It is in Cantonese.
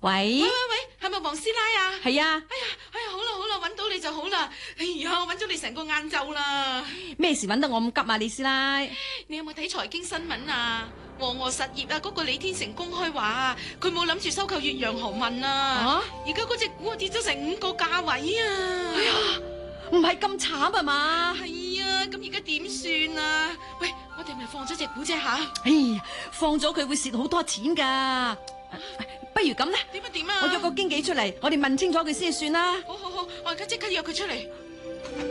喂， 係咪黃師奶啊？ 係啊， 哎呀，好啦，搵到你就好啦。哎呀，搵咗你成個晏晝啦。 咩事搵得我咁急啊，李師奶？ 你有冇睇財經新聞啊？和實業啊，嗰個李天成公開話啊，佢冇諗住收購越洋航運啊。而家嗰隻股跌咗成5個價位啊。 哎呀，唔係咁慘啊嘛？ 係啊，咁而家點算啊？喂，我哋咪放咗隻股啫吓。 哎呀，放咗佢會蝕好多錢噶。不如咁啦， 點啊？ 我約個經紀出嚟，我哋問清楚佢先算啦。 好，我而家即刻約佢出嚟。